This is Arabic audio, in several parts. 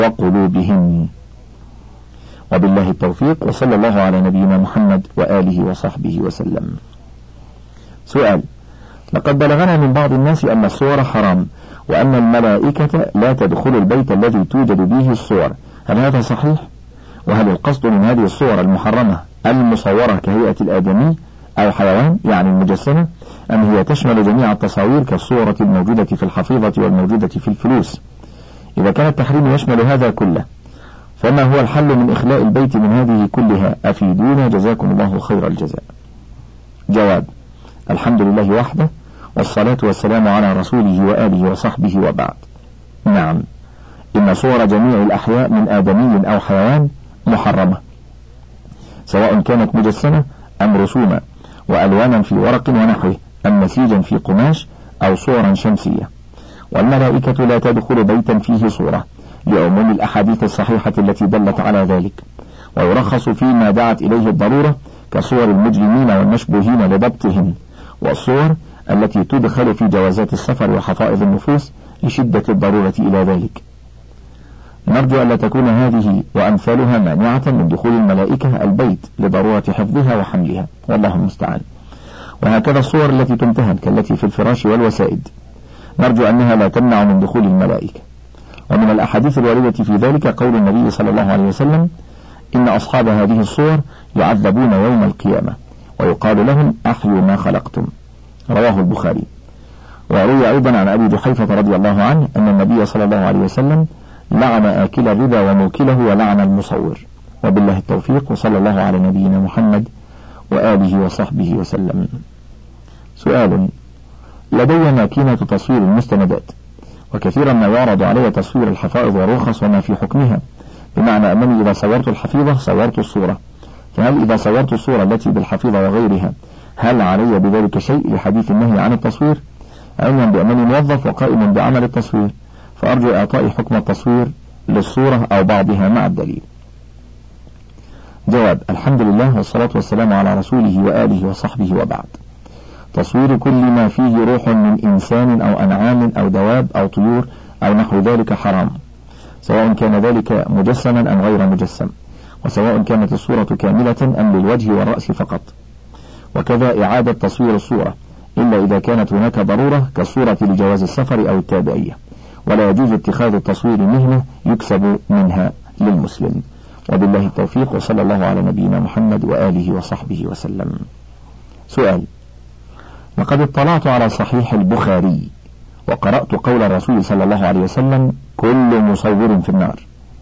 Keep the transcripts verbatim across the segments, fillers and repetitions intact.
وقلوبهم. وبالله التوفيق، وصلى الله على نبينا محمد وآله وصحبه وسلم. سؤال: لقد بلغنا من بعض الناس أن الصور حرام، وأن الملائكة لا تدخل البيت الذي توجد به الصور، هل هذا صحيح؟ وهل القصد من هذه الصور المحرمة المصورة كهيئة الآدمي أو حيوان يعني المجسمة، أم هي تشمل جميع التصاوير كالصورة الموجودة في الحفيظة والموجودة في الفلوس؟ إذا كان التحريم يشمل هذا كله، فما هو الحل من إخلاء البيت من هذه كلها؟ أفيدونا جزاكم الله خير الجزاء. جواب: الحمد لله وحده، والصلاة والسلام على رسوله وآله وصحبه، وبعد. نعم، إن صور جميع الأحياء من آدمي أو حيوان محرمة، سواء كانت مجسمة أم رسوما وألوانا في ورق ونحوه، أم نسيجا في قماش أو صورا شمسية. والملائكة لا تدخل بيتا فيه صورة، لعموم الأحاديث الصحيحة التي دلت على ذلك، ويرخص فيما دعت إليه الضرورة كصور المجرمين والمشبوهين لضبطهم، والصور التي تدخل في جوازات السفر وحفائظ النفوس لشدة الضرورة إلى ذلك. نرجو ألا تكون هذه وأمثالها مانعة من دخول الملائكة البيت لضرورة حفظها وحملها، والله المستعان. وهكذا الصور التي تمتهن كالتي في الفراش والوسائد، نرجو أنها لا تمنع من دخول الملائكة. ومن الأحاديث الواردة في ذلك قول النبي صلى الله عليه وسلم: إن أصحاب هذه الصور يعذبون يوم القيامة ويقال لهم أحيوا ما خلقتم، رواه البخاري. وروي أيضا عن أبي جحيفة رضي الله عنه أن النبي صلى الله عليه وسلم لعن آكل الربا وموكله ولعن المصور. وبالله التوفيق، وصلى الله على نبينا محمد وآله وصحبه وسلم. سؤال: لدي ماكينة تصوير المستندات، وكثيرا ما يعرض علي تصوير الحفائظ والرخص وما في حكمها، بمعنى أنني إذا صورت الحفيظة صورت الصورة، فهل إذا صورت الصورة التي بالحفيظة وغيرها هل علي بذلك شيء لحديث النهي عن التصوير؟ علما بأنني موظف وقائم بعمل التصوير، فأرجو إعطاء حكم التصوير للصورة أو بعضها مع الدليل. جواب: الحمد لله، والصلاة والسلام على رسوله وآله وصحبه، وبعد. تصوير كل ما فيه روح من إنسان أو أنعام أو دواب أو طيور أو نحو ذلك حرام، سواء كان ذلك مجسما أم غير مجسم، وسواء كانت الصورة كاملة أم للوجه والرأس فقط. وكذا إعادة تصوير الصورة إلا إذا كانت هناك ضرورة كالصورة لجواز السفر أو التابعية، ولا يجوز اتخاذ التصوير مهنة يكسب منها للمسلم. وبالله التوفيق، وصلى الله على نبينا محمد وآله وصحبه وسلم. سؤال: لقد اطلعت على صحيح البخاري وقرأت قول الرسول صلى الله عليه وسلم: كل مصور في النار.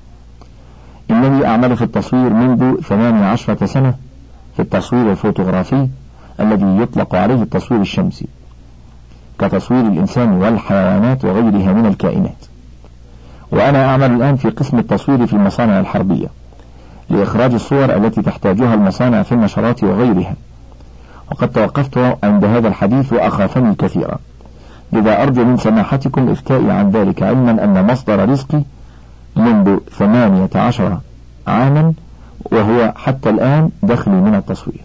إنني أعمل في التصوير منذ ثمانية عشرة سنة، في التصوير الفوتوغرافي الذي يطلق عليه التصوير الشمسي، كتصوير الإنسان والحيوانات وغيرها من الكائنات. وأنا أعمل الآن في قسم التصوير في المصانع الحربية لإخراج الصور التي تحتاجها المصانع في النشرات وغيرها، وقد توقفت عند هذا الحديث وأخافني كثيرا، لذا أرجو من سماحتكم إفتائي عن ذلك، علما أن مصدر رزقي منذ ثمانية عشر عاما وهو حتى الآن دخلي من التصوير.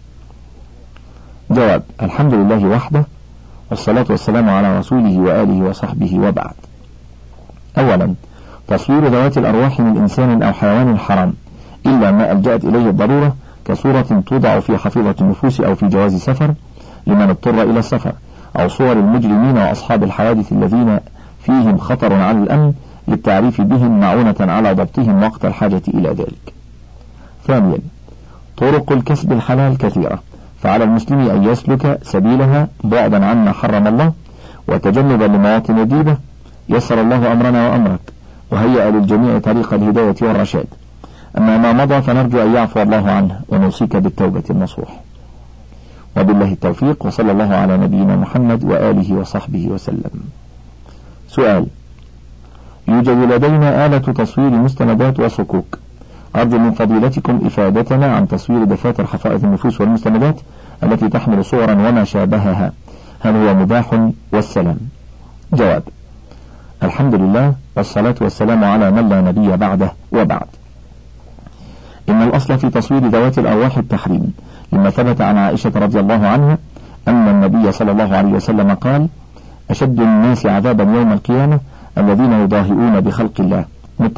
جواب: الحمد لله وحده، والصلاة والسلام على رسوله وآله وصحبه، وبعد. أولا، تصوير ذوات الأرواح من إنسان أو حيوان حرام، إلا ما ألجأت إليه الضرورة كصورة توضع في حفيظة النفوس أو في جواز سفر لمن اضطر إلى السفر، أو صور المجرمين وأصحاب الحوادث الذين فيهم خطر على الأمن للتعريف بهم معونة على ضبطهم وقت الحاجة إلى ذلك. ثانيا، طرق الكسب الحلال كثيرة، فعلى المسلم أن يسلك سبيلها بعدا عما حرم الله وتجنبا لمواطن الريبة. يسر الله أمرنا وأمرك، وهيأ للجميع طريق الهداية والرشاد. أما ما مضى فنرجو أن يعفو الله عنه، ونوصيك بالتوبة النصوح. وبالله التوفيق، وصلى الله على نبينا محمد وآله وصحبه وسلم. سؤال: يوجد لدينا آلة تصوير مستندات وصكوك، أرجو من فضيلتكم إفادتنا عن تصوير دفاتر حفائظ النفوس والمستندات التي تحمل صورا وما شابهها، هل هو مباح؟ والسلام. جواب: الحمد لله، والصلاة والسلام على من لا نبي بعده، وبعد. إن الأصل في تصوير ذوات الأرواح التحريم، لما ثبت عن عائشة رضي الله عنها أن النبي صلى الله عليه وسلم قال: أشد الناس عذابا يوم القيامة الذين يضاهئون بخلق الله،